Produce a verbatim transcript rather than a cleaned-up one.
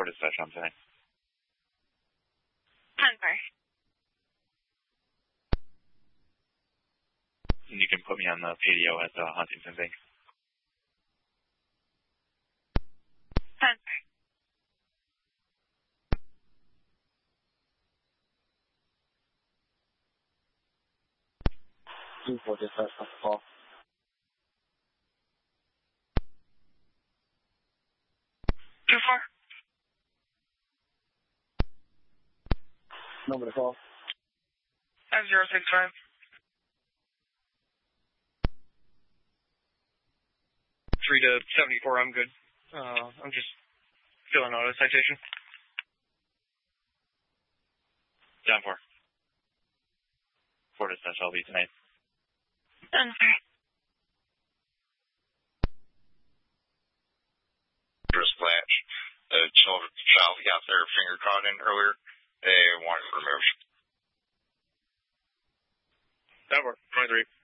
four dispatch on tonight. ten four. And you can put me on the P D O at uh, Huntington Bank. ten four. two four dispatch, that's the call. two four. Number to call. Five zero six five. Three to seventy-four, I'm good. Uh, I'm just filling out a citation. John four. four dispatch, I'll be tonight. ten four. Dispatch. The child, child got their finger caught in earlier. They wanted it removed. That worked. twenty-three.